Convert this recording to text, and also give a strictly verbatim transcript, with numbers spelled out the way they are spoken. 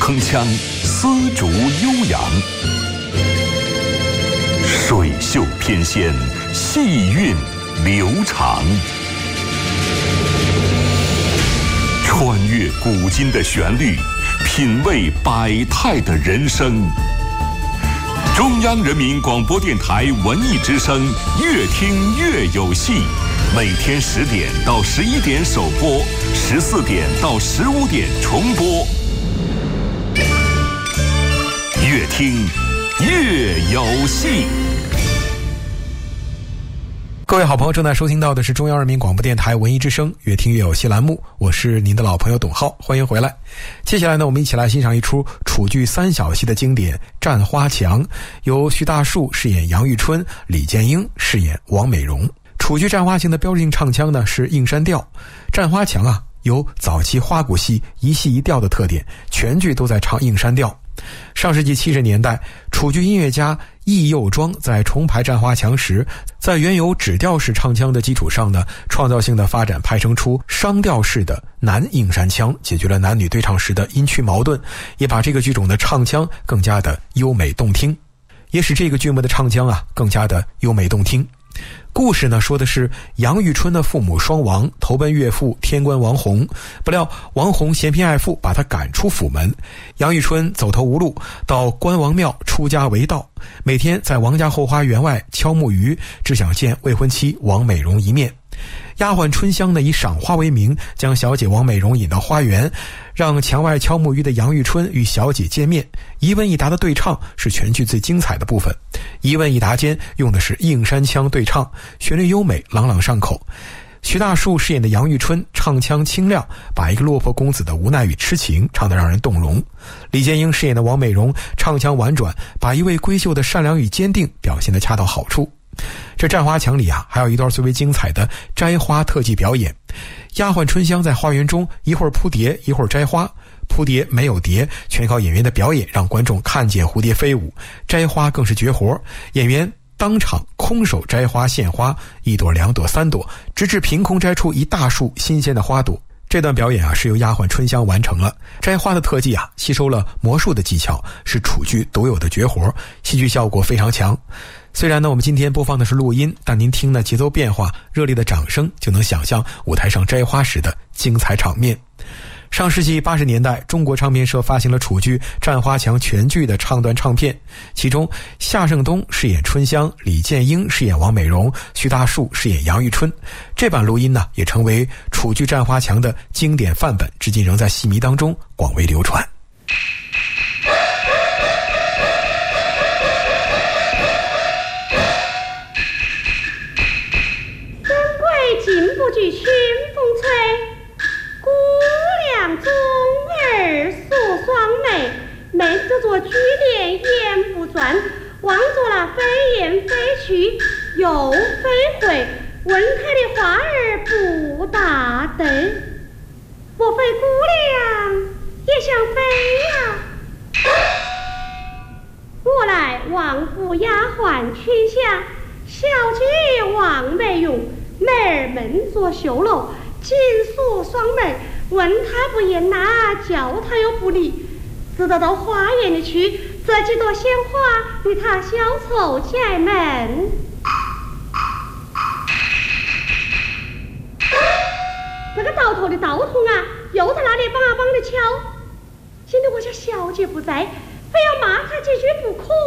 铿锵，丝竹悠扬，水袖翩跹，细韵流长。穿越古今的旋律，品味百态的人生。中央人民广播电台文艺之声，越听越有戏。每天十点到十一点首播，十四点到十五点重播。越听越有戏。 各位好朋友，正在收听到的是中央人民广播电台文艺之声越听越有戏栏目，我是您的老朋友董浩，欢迎回来。接下来呢，我们一起来欣赏一出楚剧三小戏的经典《战花墙》，由徐大树饰演杨玉春，李建英饰演王美荣。楚剧《战花墙》的标志性唱腔呢是映山调，战花墙啊有早期花鼓戏一戏一调的特点，全剧都在唱映山调。上世纪七十年代，楚剧音乐家易幼庄在重排《战花墙》时，在原有指调式唱腔的基础上呢，创造性的发展派生出商调式的男映山腔，解决了男女对唱时的音区矛盾，也把这个剧种的唱腔更加的优美动听，也使这个剧目的唱腔啊更加的优美动听。故事呢说的是杨玉春的父母双亡，投奔岳父天官王弘，不料王弘嫌贫爱富，把他赶出府门。杨玉春走投无路，到关王庙出家为道，每天在王家后花园外敲木鱼，只想见未婚妻王美荣一面。丫鬟春香呢以赏花为名，将小姐王美荣引到花园，让墙外敲木鱼的杨玉春与小姐见面。一问一答的对唱是全剧最精彩的部分，一问一答间用的是映山腔对唱，旋律优美，朗朗上口。徐大树饰演的杨玉春唱腔清亮，把一个落魄公子的无奈与痴情唱得让人动容。李建英饰演的王美荣唱腔婉转，把一位闺秀的善良与坚定表现得恰到好处。这战花墙里啊，还有一段最为精彩的摘花特技表演。丫鬟春香在花园中一会儿扑蝶，一会儿摘花，扑蝶没有蝶，全靠演员的表演让观众看见蝴蝶飞舞；摘花更是绝活，演员当场空手摘花献花，一朵两朵三朵，直至凭空摘出一大束新鲜的花朵。这段表演啊是由丫鬟春香完成了。摘花的特技啊吸收了魔术的技巧，是楚剧独有的绝活，戏剧效果非常强。虽然呢我们今天播放的是录音，但您听了节奏变化，热烈的掌声，就能想象舞台上摘花时的精彩场面。上世纪八十年代，中国唱片社发行了楚剧《战花墙》全剧的唱段唱片，其中夏胜东饰演春香，李建英饰演王美荣，徐大树饰演杨玉春。这版录音呢，也成为楚剧《战花墙》的经典范本，至今仍在戏迷当中广为流传。 进不惧春风吹，姑娘中儿素双眉，眉着做菊帘眼不转，望着那飞燕飞去又飞回，问他的花儿不大对，莫非姑娘也想飞呀、啊？我来王府丫鬟春香，小姐王美容，妹儿闷着绣楼，紧锁双门，问他不言哪，叫他又不理，只得到花园里去，这几朵鲜花与他消愁解闷。这个倒头的道童啊，又在那里梆啊梆的敲。今天我家小姐不在，非要骂他几句不可。